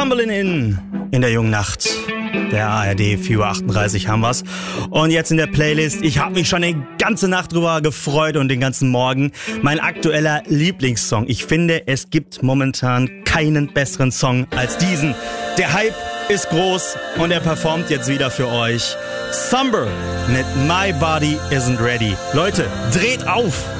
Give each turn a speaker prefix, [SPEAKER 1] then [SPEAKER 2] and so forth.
[SPEAKER 1] Cumberland in der jungen Nacht. Der ARD 4:38 haben wir's. Und jetzt in der Playlist, ich habe mich schon die ganze Nacht drüber gefreut und den ganzen Morgen. Mein aktueller Lieblingssong. Ich finde, es gibt momentan keinen besseren Song als diesen. Der Hype ist groß und er performt jetzt wieder für euch. Summer mit My Body Isn't Ready. Leute, dreht auf!